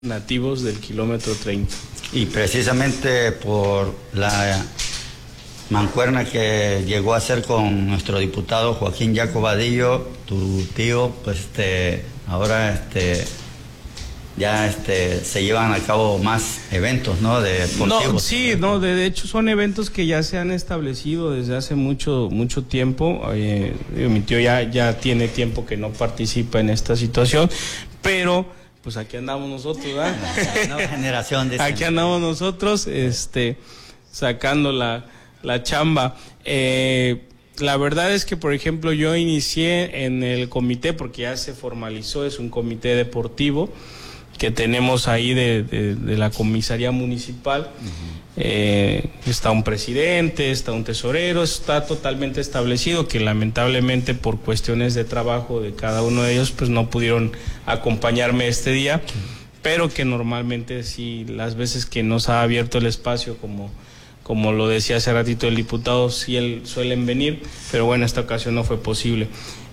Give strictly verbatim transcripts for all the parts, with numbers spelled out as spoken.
nativos del kilómetro treinta. Y precisamente por la mancuerna que llegó a hacer con nuestro diputado Joaquín Yaco Vadillo, tu tío, pues este, ahora este, ya este, se llevan a cabo más eventos, ¿no? De deportivos. No, sí, no, de, de hecho son eventos que ya se han establecido desde hace mucho, mucho tiempo. Eh, mi tío ya, ya tiene tiempo que no participa en esta situación, pero pues aquí andamos nosotros, ¿verdad? La nueva generación de aquí andamos nosotros, este, sacando la, la chamba. Eh, la verdad es que, por ejemplo, yo inicié en el comité, porque ya se formalizó, es un comité deportivo que tenemos ahí de, de, de la comisaría municipal. Uh-huh. Eh, está un presidente, está un tesorero, está totalmente establecido, que lamentablemente por cuestiones de trabajo de cada uno de ellos pues no pudieron acompañarme este día, uh-huh. pero que normalmente sí, las veces que nos ha abierto el espacio, como, como lo decía hace ratito el diputado, sí él, suelen venir, pero bueno, esta ocasión no fue posible.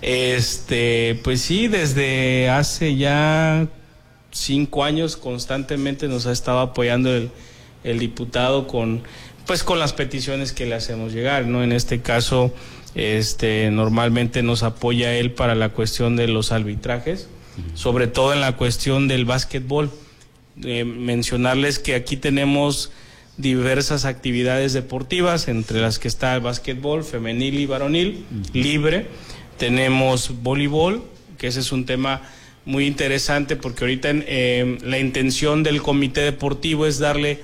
Este, pues sí, desde hace ya cinco años constantemente nos ha estado apoyando el, el diputado con, pues con las peticiones que le hacemos llegar, ¿no? En este caso, este, normalmente nos apoya él para la cuestión de los arbitrajes, uh-huh. sobre todo en la cuestión del básquetbol. Eh, mencionarles que aquí tenemos diversas actividades deportivas, entre las que está el básquetbol femenil y varonil, uh-huh. libre. Tenemos voleibol, que ese es un tema muy interesante, porque ahorita eh, la intención del comité deportivo es darle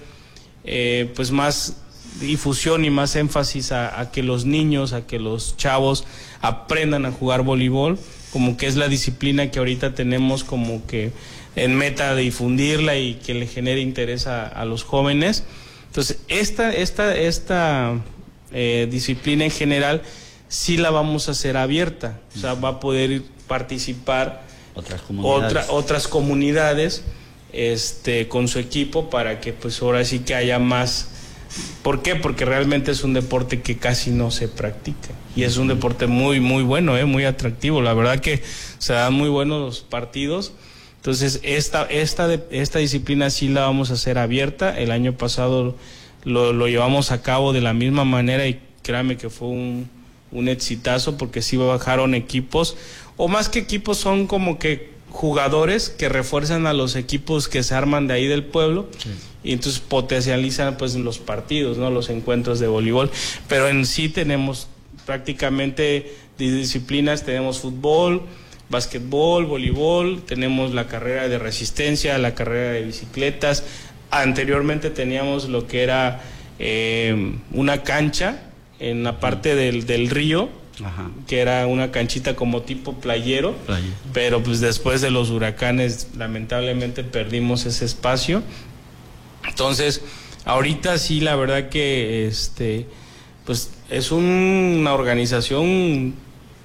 eh, pues más difusión y más énfasis a, a que los niños, a que los chavos aprendan a jugar voleibol, como que es la disciplina que ahorita tenemos como que en meta de difundirla y que le genere interés a, a los jóvenes. Entonces esta, esta, esta eh, disciplina en general sí la vamos a hacer abierta, o sea, va a poder participar otras comunidades, Otra, otras comunidades este, con su equipo, para que pues ahora sí que haya más. ¿Por qué? Porque realmente es un deporte que casi no se practica y es un deporte muy muy bueno, eh, muy atractivo. La verdad que se dan muy buenos los partidos. Entonces esta, esta, esta disciplina sí la vamos a hacer abierta. El año pasado lo, lo llevamos a cabo de la misma manera y créanme que fue un, un exitazo, porque sí bajaron equipos, o más que equipos son como que jugadores que refuerzan a los equipos que se arman de ahí del pueblo, sí. y entonces potencializan pues los partidos, ¿no? Los encuentros de voleibol, pero en sí tenemos prácticamente disciplinas, tenemos fútbol, básquetbol, voleibol, tenemos la carrera de resistencia, la carrera de bicicletas. Anteriormente teníamos lo que era eh, una cancha en la parte del, del río, ajá. que era una canchita como tipo playero, Playa. pero pues después de los huracanes lamentablemente perdimos ese espacio. Entonces ahorita sí, la verdad que este pues es un, una organización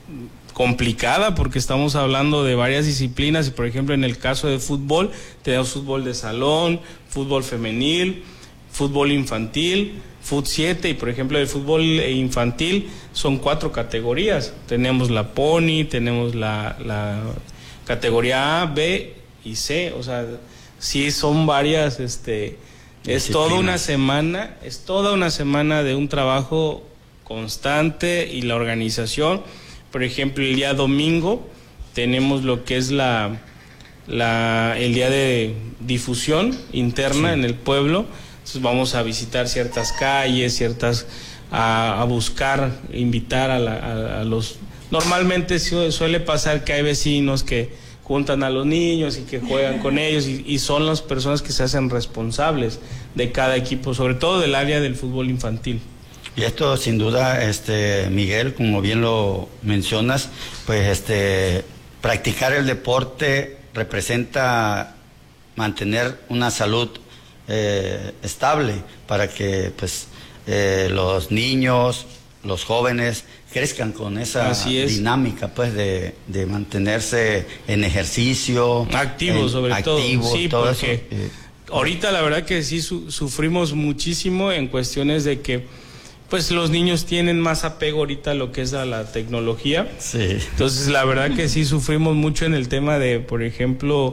complicada, porque estamos hablando de varias disciplinas, y por ejemplo en el caso de fútbol tenemos fútbol de salón, fútbol femenil, fútbol infantil, Fut siete, y por ejemplo el fútbol infantil son cuatro categorías. Tenemos la Pony, tenemos la, la categoría A, B y C, o sea, sí son varias, este, es toda una semana, es toda una semana de un trabajo constante, y la organización. Por ejemplo, el día domingo tenemos lo que es la, la el día de difusión interna, sí. en el pueblo. Entonces vamos a visitar ciertas calles, ciertas a, a buscar, invitar a, la, a, a los... Normalmente suele pasar que hay vecinos que juntan a los niños y que juegan con ellos, y, y son las personas que se hacen responsables de cada equipo, sobre todo del área del fútbol infantil. Y esto sin duda, este Miguel, como bien lo mencionas, pues este practicar el deporte representa mantener una salud Eh, estable, para que pues eh, los niños, los jóvenes crezcan con esa dinámica pues de, de mantenerse en ejercicio, activos, en, sobre activo, todo, sí, todo porque eso. Eh, ahorita la verdad que sí su, sufrimos muchísimo en cuestiones de que pues los niños tienen más apego ahorita a lo que es a la tecnología. Sí. Entonces la verdad que sí sufrimos mucho en el tema de, por ejemplo,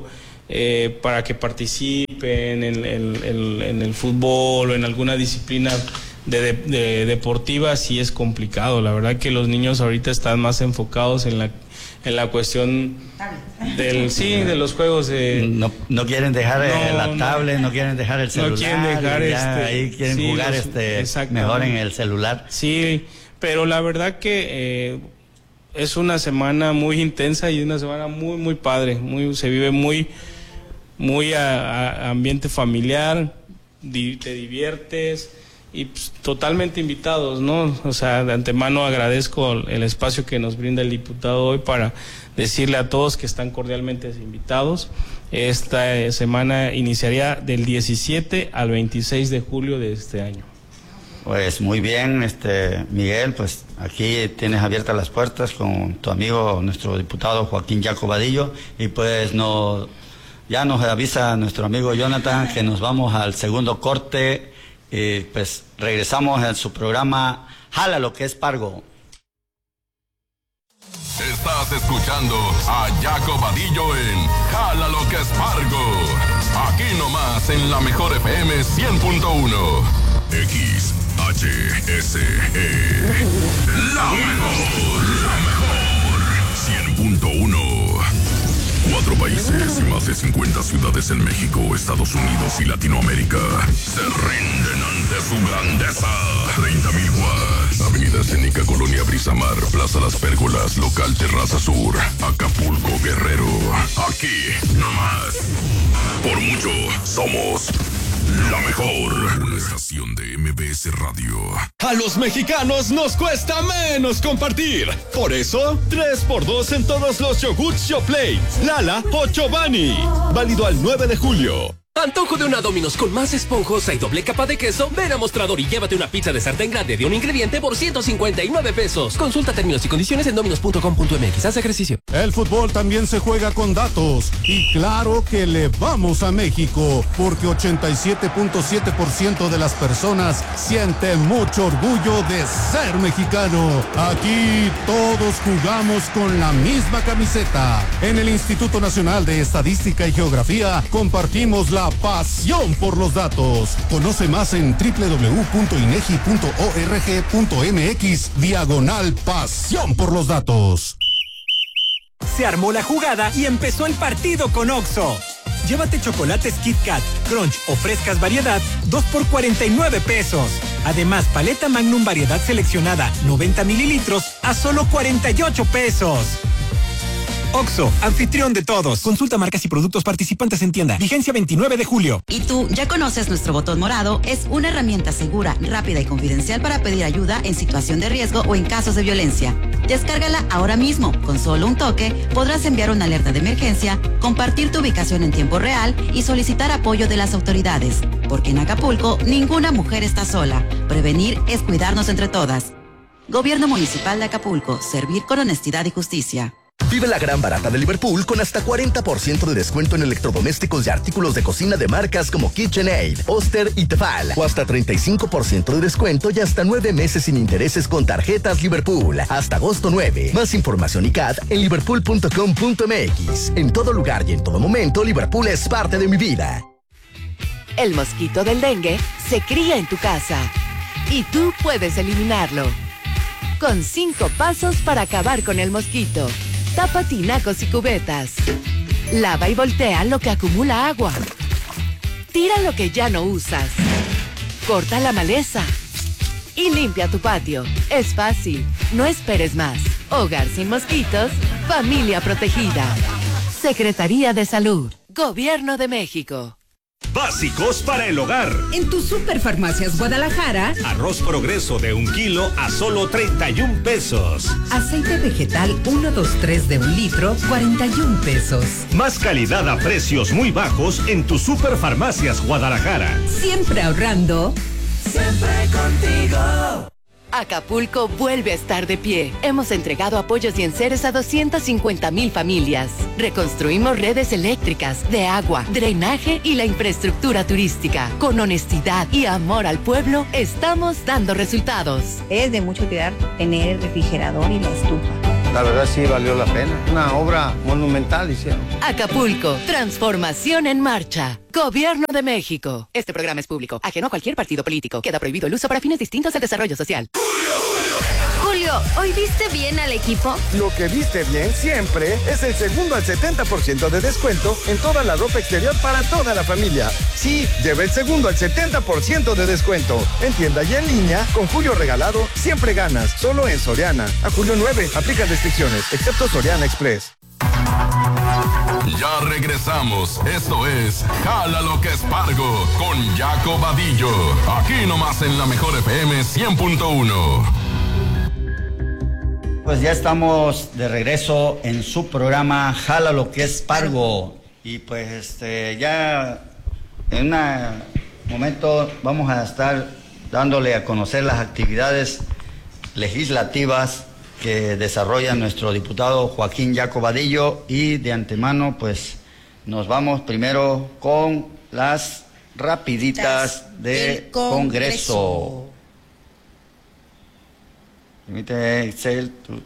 eh, para que participen en, en, en, en el fútbol o en alguna disciplina de, de, de deportiva, sí es complicado. La verdad que los niños ahorita están más enfocados en la en la cuestión del sí de los juegos de no, no quieren dejar no, la tablet, no, no quieren dejar el celular, no quieren dejar ya, este, ahí quieren sí, jugar los, este mejor en el celular. Sí, pero la verdad que eh, es una semana muy intensa y una semana muy muy padre, muy se vive muy muy a, a ambiente familiar, di, te diviertes. Y pues, totalmente invitados, ¿no? O sea, de antemano agradezco el espacio que nos brinda el diputado hoy para decirle a todos que están cordialmente invitados. Esta eh, semana iniciaría del diecisiete al veintiséis de julio de este año. Pues muy bien, este Miguel, pues aquí tienes abiertas las puertas con tu amigo, nuestro diputado Joaquín Jaco Vadillo, y pues no, ya nos avisa nuestro amigo Jonathan que nos vamos al segundo corte. Y pues regresamos en su programa Jala lo que es Pargo. Estás escuchando a Jaco Vadillo en Jala lo que es Pargo. Aquí nomás en la mejor F M cien punto uno. X H S E. La mejor, la mejor. cien punto uno. Cuatro países y más de cincuenta ciudades en México, Estados Unidos y Latinoamérica se rinden ante su grandeza. treinta mil watts. Avenida Escénica, Colonia Brisamar, Plaza Las Pérgolas, Local Terraza Sur, Acapulco, Guerrero. Aquí, nomás. Por mucho, somos la mejor. Una estación de M B S Radio. A los mexicanos nos cuesta menos compartir. Por eso, tres por dos en todos los yogurts Yoplait, Lala o Chobani. Válido al nueve de julio. Antojo de una Domino's con más esponjosa y doble capa de queso. Ven a Mostrador y llévate una pizza de sartén grande de un ingrediente por ciento cincuenta y nueve pesos. Consulta términos y condiciones en dominos punto com punto m x. Haz ejercicio. El fútbol también se juega con datos. Y claro que le vamos a México, porque ochenta y siete punto siete por ciento de las personas sienten mucho orgullo de ser mexicano. Aquí todos jugamos con la misma camiseta. En el Instituto Nacional de Estadística y Geografía compartimos la pasión por los datos. Conoce más en doble u doble u doble u punto inegi punto org punto m x diagonal pasión por los datos. Se armó la jugada y empezó el partido con Oxxo. Llévate chocolates Kit Kat, Crunch o frescas variedad, dos por cuarenta y nueve pesos. Además, paleta Magnum variedad seleccionada, noventa mililitros, a solo cuarenta y ocho pesos. Oxxo, anfitrión de todos. Consulta marcas y productos participantes en tienda. Vigencia veintinueve de julio. ¿Y tú ya conoces nuestro botón morado? Es una herramienta segura, rápida y confidencial para pedir ayuda en situación de riesgo o en casos de violencia. Descárgala ahora mismo. Con solo un toque podrás enviar una alerta de emergencia, compartir tu ubicación en tiempo real y solicitar apoyo de las autoridades. Porque en Acapulco ninguna mujer está sola. Prevenir es cuidarnos entre todas. Gobierno Municipal de Acapulco. Servir con honestidad y justicia. Vive la gran barata de Liverpool con hasta cuarenta por ciento de descuento en electrodomésticos y artículos de cocina de marcas como KitchenAid, Oster y Tefal. O hasta treinta y cinco por ciento de descuento y hasta nueve meses sin intereses con tarjetas Liverpool. Hasta agosto nueve. Más información y C A D en liverpool punto com punto m x. En todo lugar y en todo momento, Liverpool es parte de mi vida. El mosquito del dengue se cría en tu casa y tú puedes eliminarlo. Con cinco pasos para acabar con el mosquito. Tapa tinacos y cubetas. Lava y voltea lo que acumula agua. Tira lo que ya no usas. Corta la maleza. Y limpia tu patio. Es fácil. No esperes más. Hogar sin mosquitos. Familia protegida. Secretaría de Salud. Gobierno de México. Básicos para el hogar. En tu Superfarmacias Guadalajara. Arroz Progreso de un kilo a solo treinta y un pesos. Aceite vegetal uno dos tres de un litro, cuarenta y un pesos. Más calidad a precios muy bajos en tu Superfarmacias Guadalajara. Siempre ahorrando. Siempre contigo. Acapulco vuelve a estar de pie. Hemos entregado apoyos y enseres a doscientas cincuenta mil familias. Reconstruimos redes eléctricas, de agua, drenaje y la infraestructura turística. Con honestidad y amor al pueblo, estamos dando resultados. Es de mucho cuidar tener el refrigerador y la estufa. La verdad sí valió la pena. Una obra monumental hicieron. Acapulco, transformación en marcha. Gobierno de México. Este programa es público, ajeno a cualquier partido político. Queda prohibido el uso para fines distintos del desarrollo social. Julio, ¿hoy viste bien al equipo? Lo que viste bien siempre es el segundo al setenta por ciento de descuento en toda la ropa exterior para toda la familia. Sí, lleva el segundo al setenta por ciento de descuento. En tienda y en línea, con Julio regalado, siempre ganas. Solo en Soriana. A julio nueve, aplica restricciones, excepto Soriana Express. Ya regresamos. Esto es Jala lo que Espargo con Jaco Vadillo. Aquí nomás en la mejor F M cien punto uno. Pues ya estamos de regreso en su programa Jala lo que Espargo. Y pues este ya en un momento vamos a estar dándole a conocer las actividades legislativas que desarrolla nuestro diputado Joaquín Jaco Vadillo, y de antemano pues nos vamos primero con las rapiditas de Congreso. Congreso. Permíteme, Excel. Tú.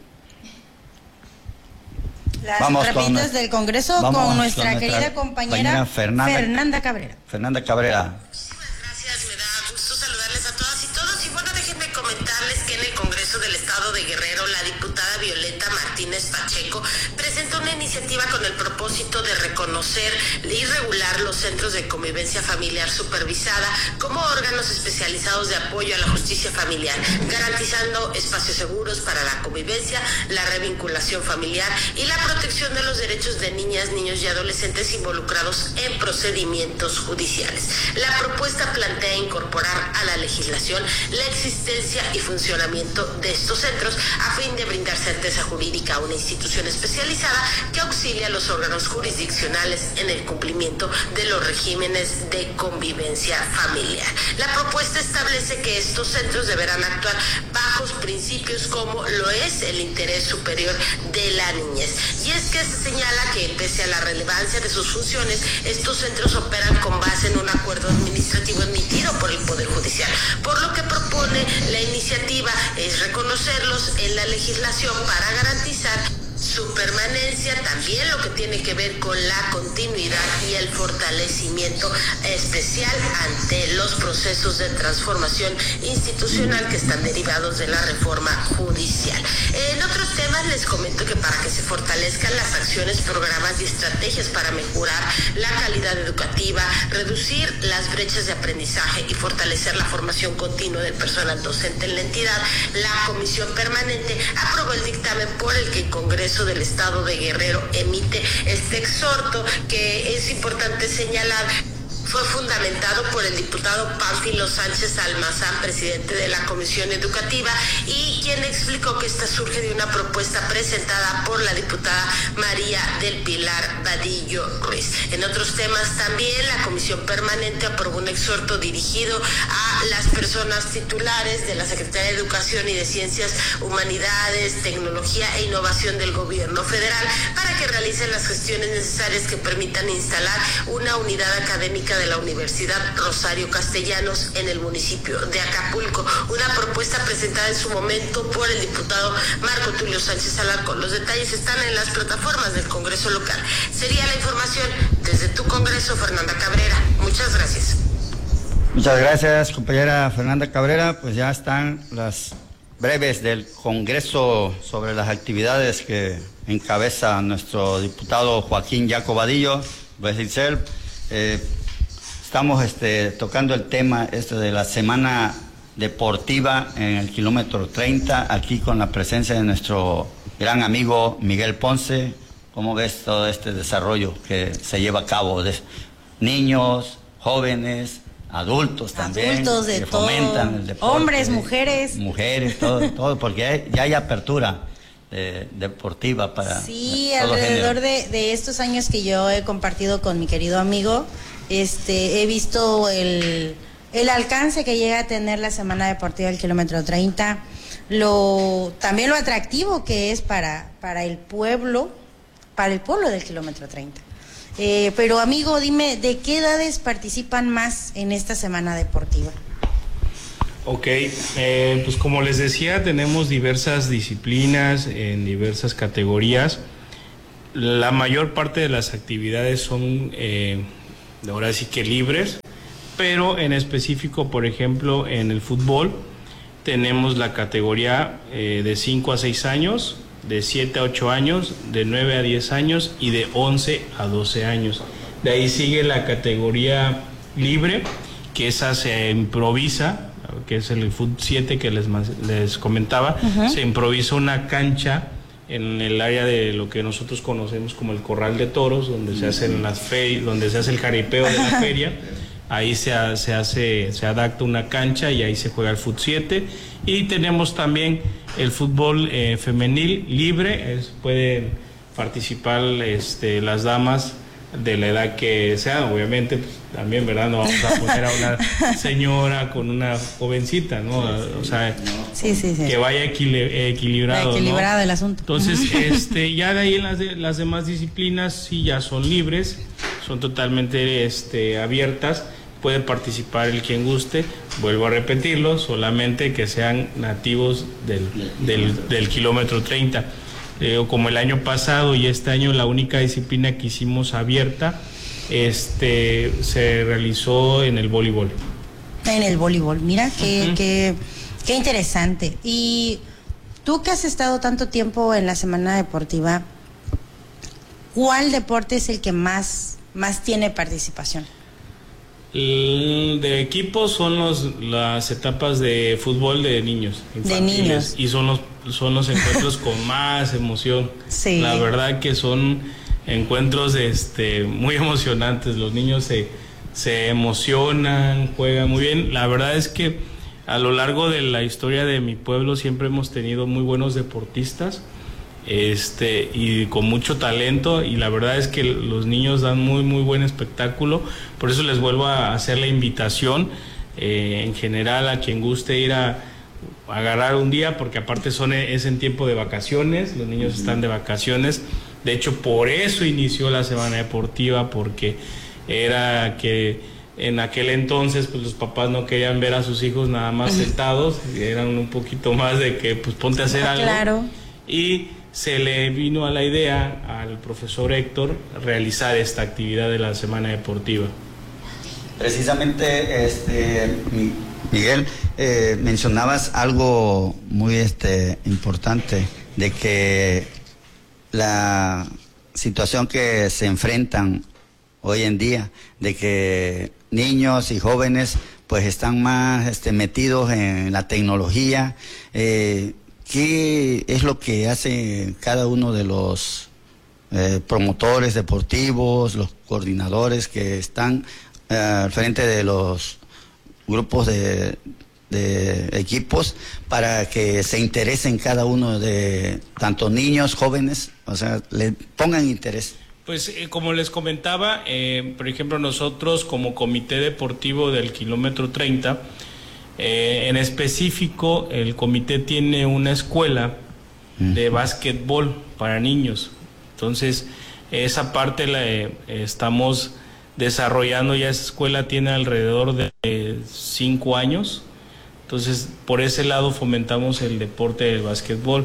Las vamos rapiditas con, del Congreso con nuestra, con nuestra querida compañera, compañera Fernanda, Fernanda Cabrera. Fernanda Cabrera. Gracias, me da gusto saludarles a todas y todos. Y bueno, déjenme comentarles que en el Congreso del Estado de Guerrero, la diputada Violeta Martínez Pacheco presentó una iniciativa con el propósito de reconocer y regular los centros de convivencia familiar supervisada como órganos especializados de apoyo a la justicia familiar, garantizando espacios seguros para la convivencia, la revinculación familiar y la protección de los derechos de niñas, niños y adolescentes involucrados en procedimientos judiciales. La propuesta plantea incorporar a la legislación la existencia y funcionamiento de estos centros a fin de brindar certeza jurídica a una institución especializada que auxilia a los órganos jurisdiccionales en el cumplimiento de los regímenes de convivencia familiar. La propuesta establece que estos centros deberán actuar bajo principios como lo es el interés superior de la niñez. Y es que se señala que pese a la relevancia de sus funciones, estos centros operan con base en un acuerdo administrativo emitido por el Poder Judicial, por lo que propone la iniciativa es reconocerlos en la legislación para garantizar su permanencia, también lo que tiene que ver con la continuidad y el fortalecimiento especial ante los procesos de transformación institucional que están derivados de la reforma judicial. En otros temas les comento que para que se fortalezcan las acciones, programas y estrategias para mejorar la calidad educativa, reducir las brechas de aprendizaje y fortalecer la formación continua del personal docente en la entidad, la Comisión Permanente aprobó el dictamen por el que el Congreso del Estado de Guerrero emite este exhorto, que es importante señalar fue fundamentado por el diputado Pánfilo Sánchez Almazán, presidente de la Comisión Educativa, y quien explicó que esta surge de una propuesta presentada por la diputada María del Pilar Vadillo Ruiz. En otros temas también, la Comisión Permanente aprobó un exhorto dirigido a las personas titulares de la Secretaría de Educación y de Ciencias, Humanidades, Tecnología e Innovación del Gobierno Federal para que realicen las gestiones necesarias que permitan instalar una unidad académica de la Universidad Rosario Castellanos en el municipio de Acapulco. Una propuesta presentada en su momento por el diputado Marco Tulio Sánchez Alarcón. Los detalles están en las plataformas del Congreso local. Sería la información desde tu Congreso, Fernanda Cabrera. Muchas gracias. Muchas gracias, compañera Fernanda Cabrera. Pues ya están las breves del Congreso sobre las actividades que encabeza nuestro diputado Joaquín Jaco Vadillo. Pues, Itzel, eh, Estamos este, tocando el tema este de la semana deportiva en el kilómetro treinta, aquí con la presencia de nuestro gran amigo Miguel Ponce. ¿Cómo ves todo este desarrollo que se lleva a cabo de niños, jóvenes, adultos también? Adultos de que todo, fomentan el deporte, hombres, mujeres. Mujeres, todo, todo, porque hay, ya hay apertura de, deportiva para Sí, todo alrededor de, de estos años que yo he compartido con mi querido amigo, Este, he visto el, el alcance que llega a tener la Semana Deportiva del Kilómetro treinta, lo, también lo atractivo que es para, para el pueblo, para el pueblo del Kilómetro treinta. Eh, pero amigo, dime, ¿de qué edades participan más en esta Semana Deportiva? Ok, eh, pues como les decía, tenemos diversas disciplinas en diversas categorías. La mayor parte de las actividades son eh, ahora sí que libres, pero en específico, por ejemplo, en el fútbol tenemos la categoría eh, de cinco a seis años, de siete a ocho años, de nueve a diez años y de once a doce años. De ahí sigue la categoría libre, que esa se improvisa, que es el fut siete que les, les comentaba. Uh-huh. Se improvisa una cancha en el área de lo que nosotros conocemos como el corral de toros, donde se hacen las ferias, donde se hace el jaripeo de la feria. Ahí se, se hace, se adapta una cancha y ahí se juega el fut siete. Y tenemos también el fútbol eh, femenil libre, es, pueden participar este, las damas de la edad que sea, obviamente pues, también, ¿verdad? No vamos a poner a una señora con una jovencita, ¿no? O sea, sí, sí, sí. que vaya equil equilibrado, equilibrado, ¿no? el asunto. Entonces, este, ya de ahí las, de, las demás disciplinas sí ya son libres, son totalmente este, abiertas, puede participar el quien guste, vuelvo a repetirlo, solamente que sean nativos del, del, del kilómetro treinta. Eh, como el año pasado y este año la única disciplina que hicimos abierta este se realizó en el voleibol. En el voleibol, mira qué, uh-huh. qué, qué interesante. Y tú que has estado tanto tiempo en la Semana Deportiva, ¿cuál deporte es el que más, más tiene participación? El de equipo son los, las etapas de fútbol de niños. De niños. Y son los, son los encuentros con más emoción. Sí. La verdad que son encuentros este, muy emocionantes. Los niños se, se emocionan, juegan muy bien. La verdad es que a lo largo de la historia de mi pueblo siempre hemos tenido muy buenos deportistas. Este y con mucho talento, y la verdad es que los niños dan muy muy buen espectáculo. Por eso les vuelvo a hacer la invitación eh, en general a quien guste ir a, a agarrar un día, porque aparte son es en tiempo de vacaciones, los niños están de vacaciones. De hecho, por eso inició la Semana Deportiva, porque era que en aquel entonces pues los papás no querían ver a sus hijos nada más sentados, eran un poquito más de que pues ponte a hacer algo. Claro. Y se le vino a la idea al profesor Héctor realizar esta actividad de la Semana Deportiva. Precisamente, este, Miguel, eh, mencionabas algo muy este, importante, de que la situación que se enfrentan hoy en día, de que niños y jóvenes pues están más este, metidos en la tecnología. eh, ¿Qué es lo que hace cada uno de los eh, promotores deportivos, los coordinadores que están eh, al frente de los grupos de, de equipos para que se interesen cada uno de tanto niños, jóvenes, o sea, le pongan interés? Pues eh, como les comentaba, eh, por ejemplo, nosotros como Comité Deportivo del Kilómetro treinta, Eh, en específico, el comité tiene una escuela de básquetbol para niños. Entonces, esa parte la eh, estamos desarrollando. Ya esa escuela tiene alrededor de eh, cinco años. Entonces, por ese lado fomentamos el deporte del básquetbol.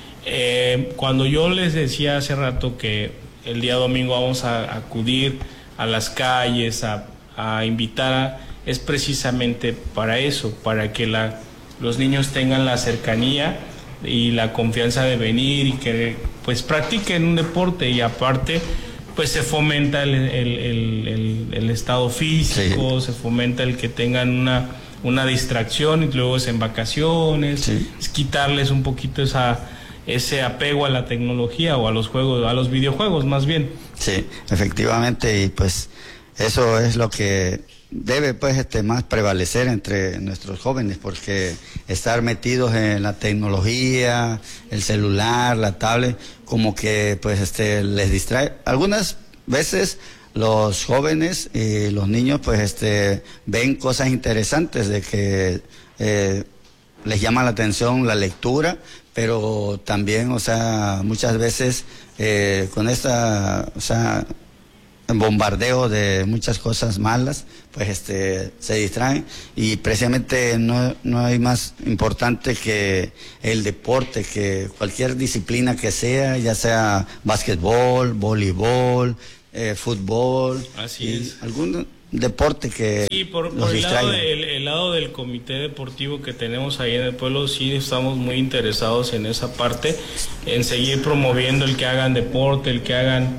Eh, cuando yo les decía hace rato que el día domingo vamos a acudir a las calles, a, a invitar a... es precisamente para eso, para que la, los niños tengan la cercanía y la confianza de venir y que pues practiquen un deporte, y aparte pues se fomenta el, el, el, el, el estado físico, sí. Se fomenta el que tengan una, una distracción, y luego es en vacaciones, sí. Es quitarles un poquito esa, ese apego a la tecnología o a los juegos, a los videojuegos más bien. Sí, efectivamente, y pues eso es lo que debe pues este más prevalecer entre nuestros jóvenes, porque estar metidos en la tecnología, el celular, la tablet, como que pues este les distrae. Algunas veces los jóvenes y los niños pues este ven cosas interesantes, de que eh, les llama la atención la lectura, pero también, o sea, muchas veces eh, con esta, o sea, bombardeo de muchas cosas malas, pues este se distraen, y precisamente no, no hay más importante que el deporte, que cualquier disciplina que sea, ya sea básquetbol, voleibol, eh, fútbol, así es, algún deporte que sí, por, los por el, lado distraiga. de, el, el lado del comité deportivo que tenemos ahí en el pueblo, sí estamos muy interesados en esa parte, en seguir promoviendo el que hagan deporte, el que hagan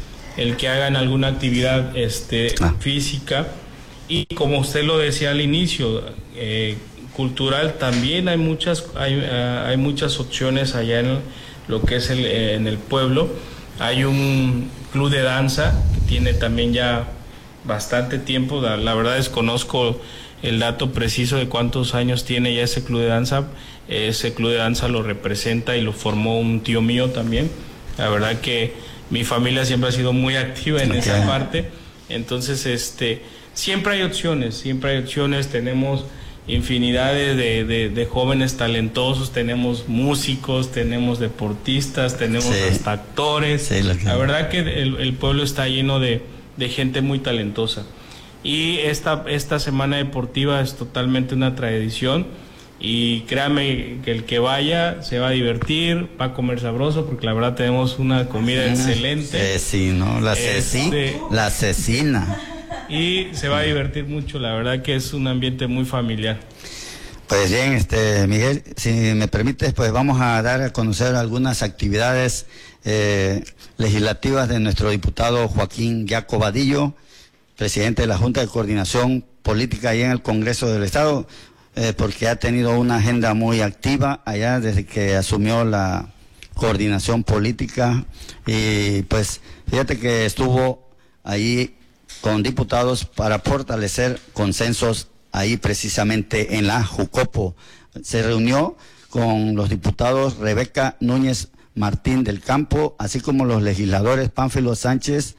el que hagan alguna actividad este ah. física, y como usted lo decía al inicio, eh, cultural también hay muchas hay, uh, hay muchas opciones allá en lo que es el, eh, en el pueblo. Hay un club de danza que tiene también ya bastante tiempo, la, la verdad desconozco el dato preciso de cuántos años tiene ya ese club de danza. Ese club de danza lo representa y lo formó un tío mío también. La verdad que mi familia siempre ha sido muy activa en okay. esa parte. Entonces, este, siempre hay opciones, siempre hay opciones. Tenemos infinidad de, de, de jóvenes talentosos, tenemos músicos, tenemos deportistas, tenemos sí. hasta actores. Sí, la, la verdad que el, el pueblo está lleno de de gente muy talentosa, y esta, esta semana deportiva es totalmente una tradición, y créame que el que vaya se va a divertir, va a comer sabroso, porque la verdad tenemos una comida ah, excelente. Sí, ¿no? La, ceci, este, la asesina. Y se va a divertir mucho, la verdad que es un ambiente muy familiar. Pues bien, este Miguel, si me permites, pues vamos a dar a conocer algunas actividades eh, legislativas de nuestro diputado Joaquín Yaco Vadillo, presidente de la Junta de Coordinación Política allá en el Congreso del Estado, eh, porque ha tenido una agenda muy activa allá desde que asumió la coordinación política, y pues fíjate que estuvo ahí con diputados para fortalecer consensos ahí precisamente en la Jucopo. Se reunió con los diputados Rebeca Núñez Martín del Campo, así como los legisladores Pánfilo Sánchez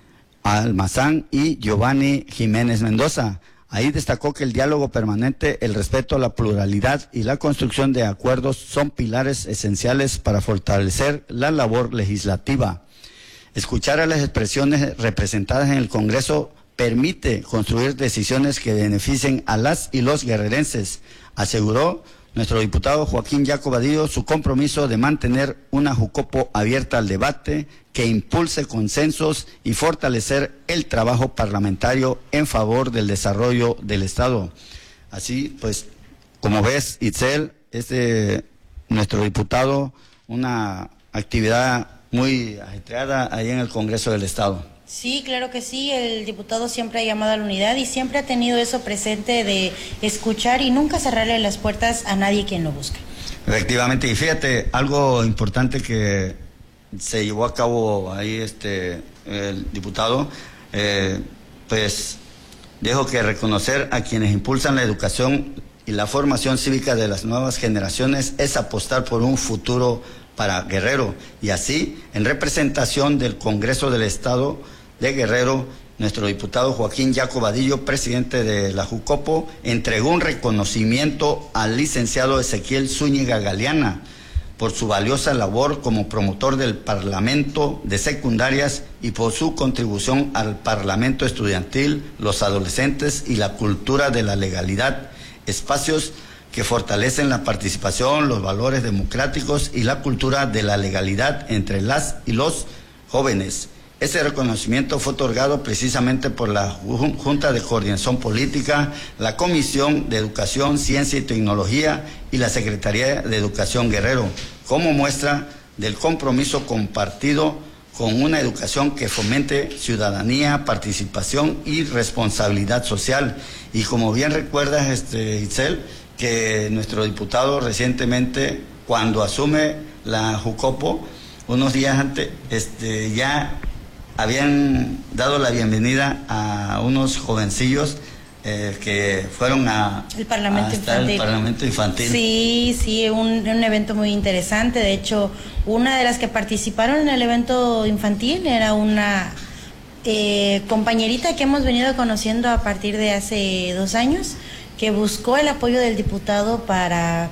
Almazán y Giovanni Jiménez Mendoza. Ahí destacó que el diálogo permanente, el respeto a la pluralidad y la construcción de acuerdos son pilares esenciales para fortalecer la labor legislativa. Escuchar a las expresiones representadas en el Congreso permite construir decisiones que beneficien a las y los guerrerenses, aseguró nuestro diputado Joaquín Yaco Vadillo su compromiso de mantener una Jucopo abierta al debate, que impulse consensos y fortalecer el trabajo parlamentario en favor del desarrollo del Estado. Así pues, como ves, Itzel, este nuestro diputado, una actividad muy ajetreada ahí en el Congreso del Estado. Sí, claro que sí, el diputado siempre ha llamado a la unidad y siempre ha tenido eso presente de escuchar y nunca cerrarle las puertas a nadie quien lo busca. Efectivamente, y fíjate, algo importante que se llevó a cabo ahí este el diputado, eh, pues dejo que reconocer a quienes impulsan la educación y la formación cívica de las nuevas generaciones es apostar por un futuro para Guerrero, y así, en representación del Congreso del Estado de Guerrero, nuestro diputado Joaquín Yaco Vadillo, presidente de la Jucopo, entregó un reconocimiento al licenciado Ezequiel Zúñiga Galeana por su valiosa labor como promotor del Parlamento de secundarias y por su contribución al Parlamento estudiantil, los adolescentes y la cultura de la legalidad, espacios que fortalecen la participación, los valores democráticos y la cultura de la legalidad entre las y los jóvenes. Ese reconocimiento fue otorgado precisamente por la Junta de Coordinación Política, la Comisión de Educación, Ciencia y Tecnología y la Secretaría de Educación Guerrero, como muestra del compromiso compartido con una educación que fomente ciudadanía, participación y responsabilidad social. Y como bien recuerdas, este, Itzel, que nuestro diputado recientemente, cuando asume la Jucopo, unos días antes, este, ya habían dado la bienvenida a unos jovencillos eh, que fueron a, el Parlamento hasta Infantil. el Parlamento Infantil. Sí, sí, un, un evento muy interesante. De hecho, una de las que participaron en el evento infantil era una eh, compañerita que hemos venido conociendo a partir de hace dos años, que buscó el apoyo del diputado para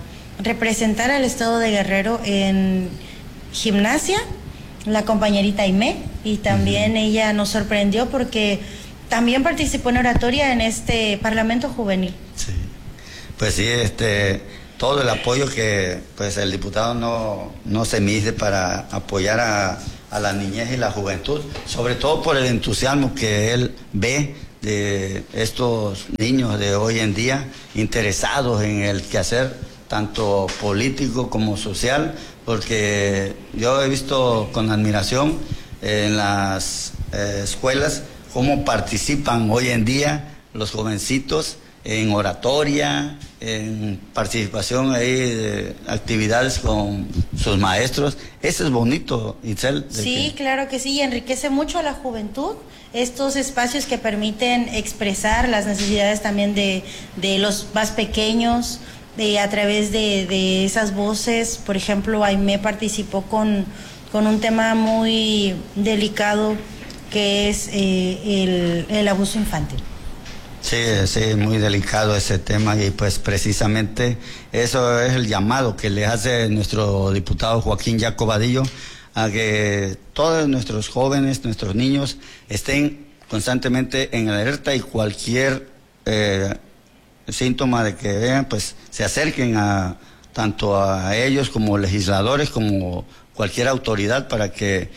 representar al Estado de Guerrero en gimnasia, la compañerita Aimé, y también uh-huh. ella nos sorprendió porque también participó en oratoria en este Parlamento Juvenil. Sí, pues sí, este, todo el apoyo que pues el diputado no, no se mide para apoyar a, a la niñez y la juventud, sobre todo por el entusiasmo que él ve de estos niños de hoy en día interesados en el quehacer tanto político como social, porque yo he visto con admiración en las eh, escuelas cómo participan hoy en día los jovencitos en oratoria, en participación ahí de actividades con sus maestros. Eso es bonito, Itzel. Sí, que... claro que sí, y enriquece mucho a la juventud, estos espacios que permiten expresar las necesidades también de, de los más pequeños, de, a través de, de esas voces. Por ejemplo, Aimé participó con, con un tema muy delicado que es eh, el, el abuso infantil. Sí, sí, muy delicado ese tema y pues precisamente eso es el llamado que le hace nuestro diputado Joaquín Yaco Vadillo a que todos nuestros jóvenes, nuestros niños estén constantemente en alerta y cualquier eh, síntoma de que vean, pues se acerquen a tanto a ellos como legisladores, como cualquier autoridad para que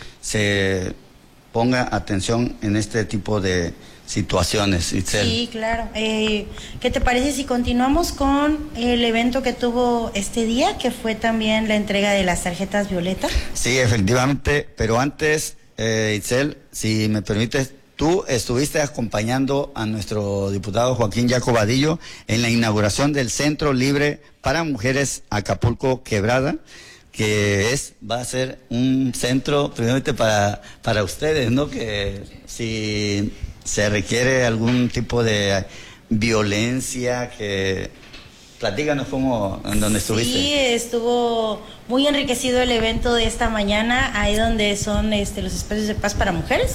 se ponga atención en este tipo de situaciones. Itzel. Sí, claro. Eh, ¿Qué te parece si continuamos con el evento que tuvo este día, que fue también la entrega de las tarjetas Violeta? Sí, efectivamente, pero antes, eh, Itzel, si me permites, tú estuviste acompañando a nuestro diputado Joaquín Yaco Vadillo en la inauguración del Centro Libre para Mujeres Acapulco Quebrada, que es va a ser un centro primeramente para, para ustedes, ¿no? Que si se requiere algún tipo de violencia, que platícanos cómo, en dónde estuviste. Sí, estuvo muy enriquecido el evento de esta mañana, ahí donde son este, los espacios de paz para mujeres.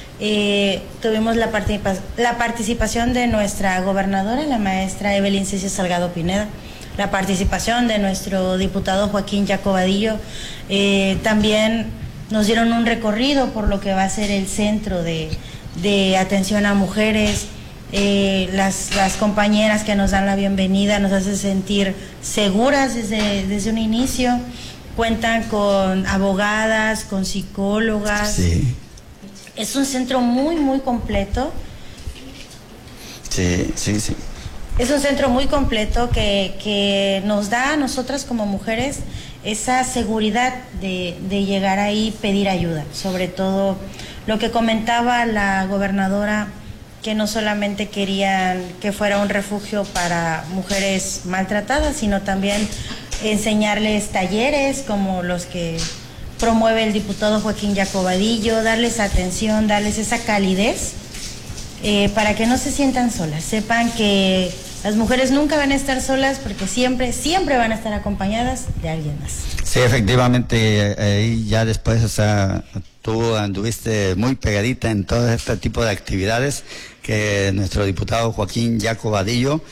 Eh, tuvimos la, participa la participación de nuestra gobernadora, la maestra Evelyn Cecia Salgado Pineda, la participación de nuestro diputado Joaquín Yaco Vadillo. Eh, también nos dieron un recorrido por lo que va a ser el centro de de atención a mujeres. Eh, las, las compañeras que nos dan la bienvenida nos hacen sentir seguras desde, desde un inicio. Cuentan con abogadas, con psicólogas. Sí. Es un centro muy, muy completo. Sí, sí, sí. Es un centro muy completo que, que nos da a nosotras como mujeres esa seguridad de, de llegar ahí, pedir ayuda, sobre todo lo que comentaba la gobernadora, que no solamente querían que fuera un refugio para mujeres maltratadas, sino también enseñarles talleres como los que promueve el diputado Joaquín Yaco Vadillo, darles atención, darles esa calidez, eh, para que no se sientan solas, sepan que las mujeres nunca van a estar solas porque siempre, siempre van a estar acompañadas de alguien más. Sí, efectivamente, ahí ya después, o sea, tú anduviste muy pegadita en todo este tipo de actividades que nuestro diputado Joaquín Yaco Vadillo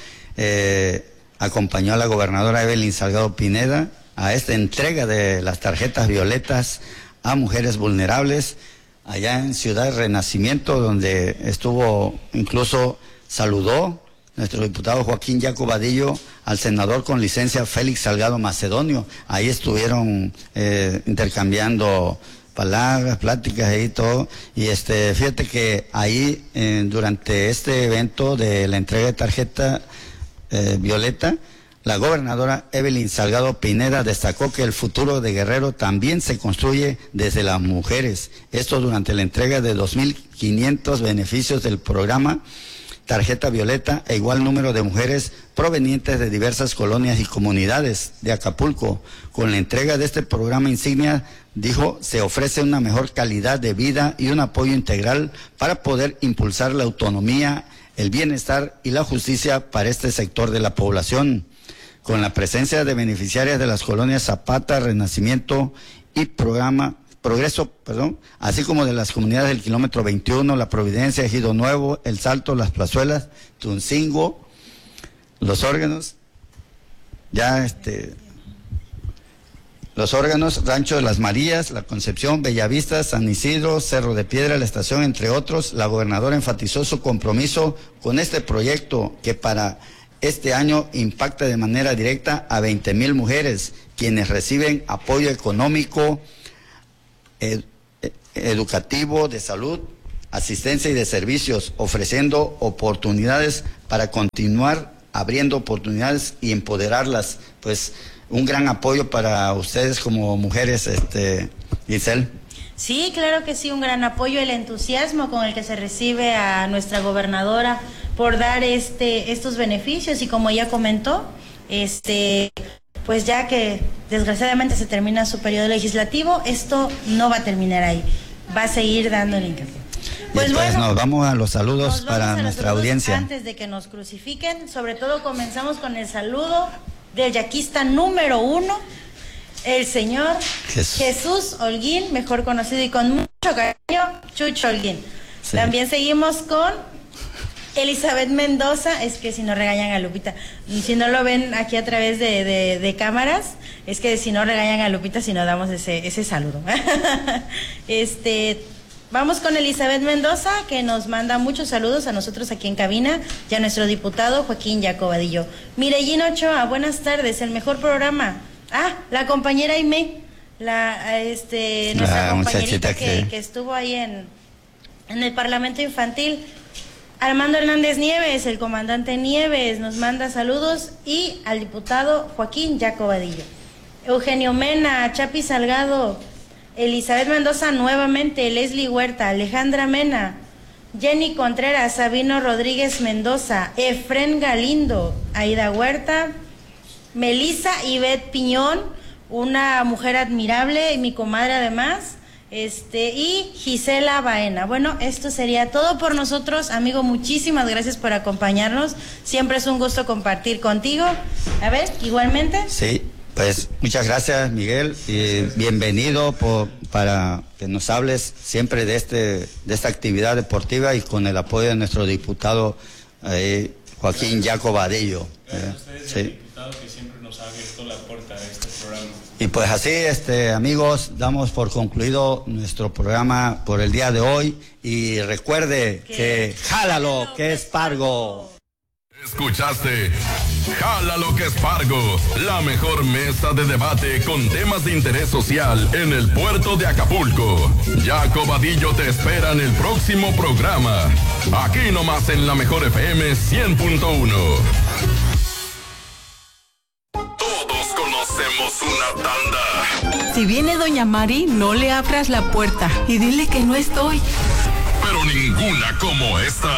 eh, acompañó a la gobernadora Evelyn Salgado Pineda a esta entrega de las tarjetas violetas a mujeres vulnerables allá en Ciudad Renacimiento, donde estuvo, incluso saludó nuestro diputado Joaquín Yaco Vadillo al senador con licencia Félix Salgado Macedonio. Ahí estuvieron eh, intercambiando palabras, pláticas y todo. Y este, fíjate que ahí eh, durante este evento de la entrega de tarjeta eh, violeta, la gobernadora Evelyn Salgado Pineda destacó que el futuro de Guerrero también se construye desde las mujeres. Esto durante la entrega de dos mil quinientos beneficios del programa Tarjeta Violeta e igual número de mujeres provenientes de diversas colonias y comunidades de Acapulco. Con la entrega de este programa insignia, dijo, se ofrece una mejor calidad de vida y un apoyo integral para poder impulsar la autonomía, el bienestar y la justicia para este sector de la población. Con la presencia de beneficiarias de las colonias Zapata, Renacimiento y Programa Progreso, perdón, así como de las comunidades del kilómetro veintiuno, La Providencia, Ejido Nuevo, El Salto, Las Plazuelas, Tuncingo, Los Órganos, ya este, Los órganos, Rancho de las Marías, La Concepción, Bellavista, San Isidro, Cerro de Piedra, La Estación, entre otros. La gobernadora enfatizó su compromiso con este proyecto que para este año impacta de manera directa a veinte mil mujeres, quienes reciben apoyo económico, ed, educativo, de salud, asistencia y de servicios, ofreciendo oportunidades para continuar abriendo oportunidades y empoderarlas. Pues un gran apoyo para ustedes como mujeres, este, Giselle. Sí, claro que sí, un gran apoyo, el entusiasmo con el que se recibe a nuestra gobernadora por dar este estos beneficios, y como ya comentó, este pues ya que desgraciadamente se termina su periodo legislativo, esto no va a terminar ahí, va a seguir dándole hincapié. Pues, pues bueno, nos vamos a los saludos para nuestra saludos audiencia. Antes de que nos crucifiquen, sobre todo comenzamos con el saludo del yaquista número uno, el señor Jesús, Jesús Holguín, mejor conocido y con mucho cariño, Chucho Holguín. Sí. También seguimos con Elizabeth Mendoza, es que si no regañan a Lupita, si no lo ven aquí a través de, de, de cámaras, es que si no regañan a Lupita, si no damos ese, ese saludo. este... Vamos con Elizabeth Mendoza, que nos manda muchos saludos a nosotros aquí en cabina, y a nuestro diputado Joaquín Jacobadillo. Mirellín Ochoa, buenas tardes, el mejor programa. Ah, la compañera Aimé, la, este, nuestra la compañerita que, que... que estuvo ahí en, en el Parlamento Infantil. Armando Hernández Nieves, el comandante Nieves, nos manda saludos, y al diputado Joaquín Jacobadillo. Eugenio Mena, Chapi Salgado, Elizabeth Mendoza nuevamente, Leslie Huerta, Alejandra Mena, Jenny Contreras, Sabino Rodríguez Mendoza, Efren Galindo, Aida Huerta, Melissa Ivette Piñón, una mujer admirable y mi comadre además, este y Gisela Baena. Bueno, esto sería todo por nosotros, amigo, muchísimas gracias por acompañarnos, siempre es un gusto compartir contigo. A ver, igualmente. Sí. Pues muchas gracias, Miguel, y bienvenido por, para que nos hables siempre de este de esta actividad deportiva, y con el apoyo de nuestro diputado eh, Joaquín Jacobadillo. Gracias a ustedes, sí. El diputado que siempre nos ha abierto la puerta de este programa. Y pues así, este amigos, damos por concluido nuestro programa por el día de hoy, y recuerde que, que jálalo, que es Pargo. Escuchaste Jálalo que es Pargo, la mejor mesa de debate con temas de interés social en el puerto de Acapulco. Jacobadillo te espera en el próximo programa, aquí nomás en la mejor F M cien punto uno. Todos conocemos una tanda. Si viene doña Mari, no le abras la puerta y dile que no estoy. Pero ninguna como esta.